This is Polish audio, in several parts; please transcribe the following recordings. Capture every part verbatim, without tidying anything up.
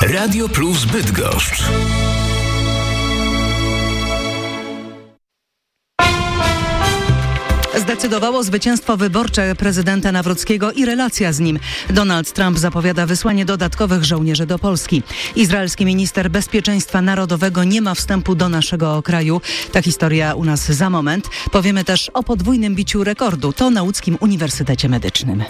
Radio Plus Bydgoszcz. Zdecydowało zwycięstwo wyborcze prezydenta Nawrockiego i relacja z nim. Donald Trump zapowiada wysłanie dodatkowych żołnierzy do Polski. Izraelski minister bezpieczeństwa narodowego nie ma wstępu do naszego kraju. Ta historia u nas za moment. Powiemy też o podwójnym biciu rekordu. To na Łódzkim Uniwersytecie Medycznym.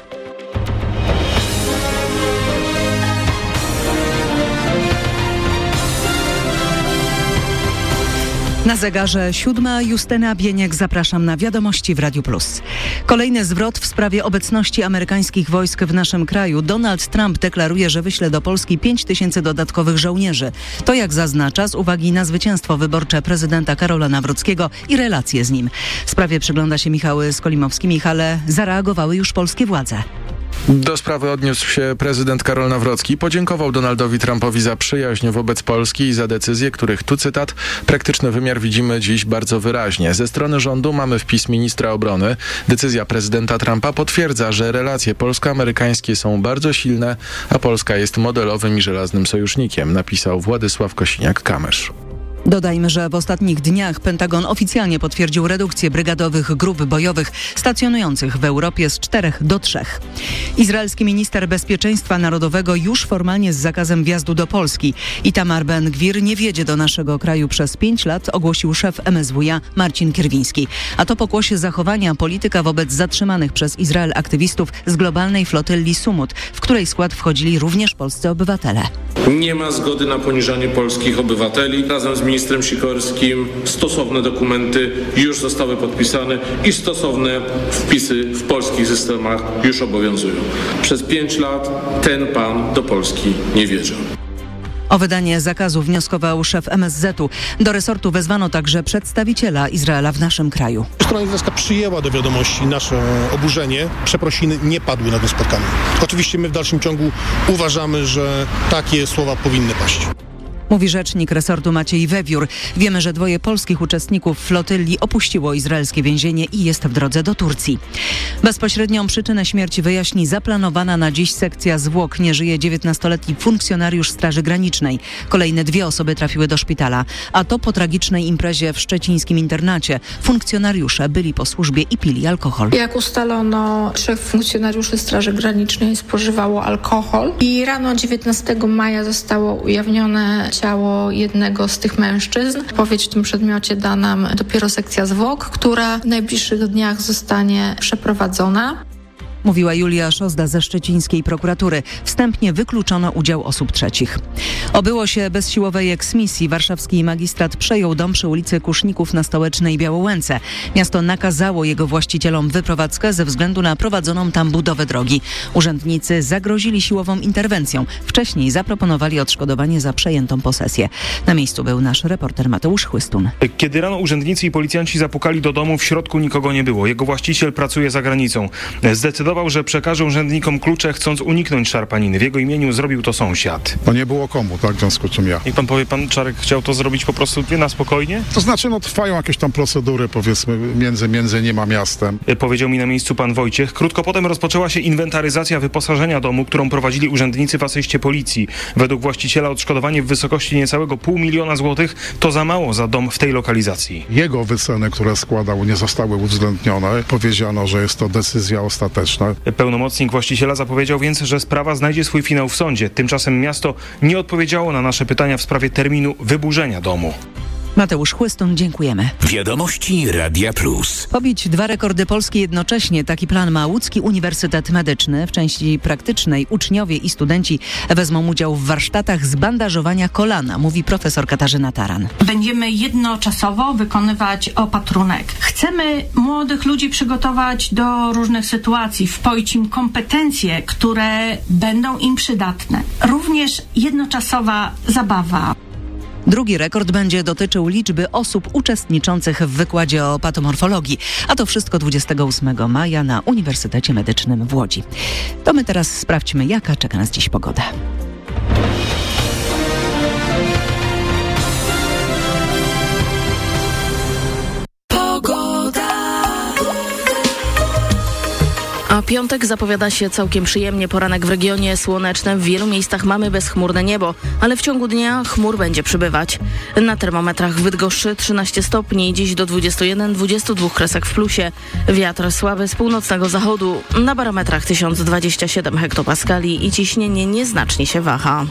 Na zegarze siódma. Justyna Bieniek, zapraszam na Wiadomości w Radiu Plus. Kolejny zwrot w sprawie obecności amerykańskich wojsk w naszym kraju. Donald Trump deklaruje, że wyśle do Polski pięć tysięcy dodatkowych żołnierzy. To, jak zaznacza, z uwagi na zwycięstwo wyborcze prezydenta Karola Nawrockiego i relacje z nim. Sprawie przygląda się Michał Skolimowski. Michale, zareagowały już polskie władze. Do sprawy odniósł się prezydent Karol Nawrocki. Podziękował Donaldowi Trumpowi za przyjaźń wobec Polski i za decyzje, których, tu cytat, praktyczny wymiar widzimy dziś bardzo wyraźnie. Ze strony rządu mamy wpis ministra obrony. Decyzja prezydenta Trumpa potwierdza, że relacje polsko-amerykańskie są bardzo silne, a Polska jest modelowym i żelaznym sojusznikiem, napisał Władysław Kosiniak-Kamysz. Dodajmy, że w ostatnich dniach Pentagon oficjalnie potwierdził redukcję brygadowych grup bojowych stacjonujących w Europie z czterech do trzech. Izraelski minister bezpieczeństwa narodowego już formalnie z zakazem wjazdu do Polski. Itamar Ben-Gwir nie wjedzie do naszego kraju przez pięć lat, ogłosił szef M S W iA Marcin Kierwiński. A to pokłosie zachowania polityka wobec zatrzymanych przez Izrael aktywistów z globalnej flotylli Sumut, w której skład wchodzili również polscy obywatele. Nie ma zgody na poniżanie polskich obywateli. Razem z ministrem Sikorskim stosowne dokumenty już zostały podpisane i stosowne wpisy w polskich systemach już obowiązują. Przez pięć lat ten pan do Polski nie wjeżdża. O wydanie zakazu wnioskował szef M S Z u. Do resortu wezwano także przedstawiciela Izraela w naszym kraju. Strona izraelska przyjęła do wiadomości nasze oburzenie. Przeprosiny nie padły na tym spotkaniu. Oczywiście my w dalszym ciągu uważamy, że takie słowa powinny paść. Mówi rzecznik resortu Maciej Wewiór. Wiemy, że dwoje polskich uczestników flotylli opuściło izraelskie więzienie i jest w drodze do Turcji. Bezpośrednią przyczynę śmierci wyjaśni zaplanowana na dziś sekcja zwłok. Nie żyje dziewiętnastoletni funkcjonariusz Straży Granicznej. Kolejne dwie osoby trafiły do szpitala. A to po tragicznej imprezie w szczecińskim internacie. Funkcjonariusze byli po służbie i pili alkohol. Jak ustalono, trzech funkcjonariuszy Straży Granicznej spożywało alkohol i rano dziewiętnastego maja zostało ujawnione ciało jednego z tych mężczyzn. Odpowiedź w tym przedmiocie da nam dopiero sekcja zwłok, która w najbliższych dniach zostanie przeprowadzona. Mówiła Julia Szozda ze szczecińskiej prokuratury. Wstępnie wykluczono udział osób trzecich. Obyło się bez siłowej eksmisji. Warszawski magistrat przejął dom przy ulicy Kuszników na Stołecznej Białołęce. Miasto nakazało jego właścicielom wyprowadzkę ze względu na prowadzoną tam budowę drogi. Urzędnicy zagrozili siłową interwencją. Wcześniej zaproponowali odszkodowanie za przejętą posesję. Na miejscu był nasz reporter Mateusz Chłystun. Kiedy rano urzędnicy i policjanci zapukali do domu, w środku nikogo nie było. Jego właściciel pracuje za granicą. Zdecydował, że przekaże urzędnikom klucze, chcąc uniknąć szarpaniny. W jego imieniu zrobił to sąsiad. No nie było komu, tak? W związku z czym ja. Niech pan powie, pan Czarek chciał to zrobić po prostu na spokojnie? To znaczy, no trwają jakieś tam procedury, powiedzmy, między, między nim a miastem. Powiedział mi na miejscu pan Wojciech. Krótko potem rozpoczęła się inwentaryzacja wyposażenia domu, którą prowadzili urzędnicy w asyście policji. Według właściciela odszkodowanie w wysokości niecałego pół miliona złotych to za mało za dom w tej lokalizacji. Jego wyceny, które składał, nie zostały uwzględnione. Powiedziano, że jest to decyzja ostateczna. Pełnomocnik właściciela zapowiedział więc, że sprawa znajdzie swój finał w sądzie. Tymczasem miasto nie odpowiedziało na nasze pytania w sprawie terminu wyburzenia domu. Mateusz Chłystun, dziękujemy. Wiadomości Radia Plus. Pobić dwa rekordy Polski jednocześnie. Taki plan ma Łódzki Uniwersytet Medyczny. W części praktycznej uczniowie i studenci wezmą udział w warsztatach z bandażowania kolana, mówi profesor Katarzyna Taran. Będziemy jednoczasowo wykonywać opatrunek. Chcemy młodych ludzi przygotować do różnych sytuacji, wpoić im kompetencje, które będą im przydatne. Również jednoczasowa zabawa. Drugi rekord będzie dotyczył liczby osób uczestniczących w wykładzie o patomorfologii. A to wszystko dwudziestego ósmego maja na Uniwersytecie Medycznym w Łodzi. To my teraz sprawdźmy, jaka czeka nas dziś pogoda. A piątek zapowiada się całkiem przyjemnie. Poranek w regionie słonecznym. W wielu miejscach mamy bezchmurne niebo, ale w ciągu dnia chmur będzie przybywać. Na termometrach w Bydgoszczy trzynaście stopni, dziś do dwudziestu jeden dwudziestu dwóch kresek w plusie. Wiatr słaby z północnego zachodu. Na barometrach tysiąc dwadzieścia siedem hektopaskali i ciśnienie nieznacznie się waha.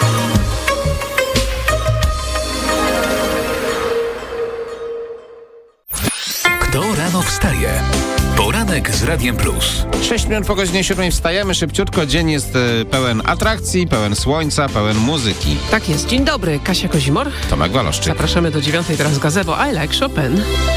Kto rano wstaje? Poranek z Radiem Plus. Sześć minut po godzinie siódmej wstajemy szybciutko. Dzień jest e, pełen atrakcji, pełen słońca, pełen muzyki. Tak jest. Dzień dobry, Kasia Kozimor. Tomek Waloszczyk. Zapraszamy do dziewiątej teraz gazebo I Like Chopin.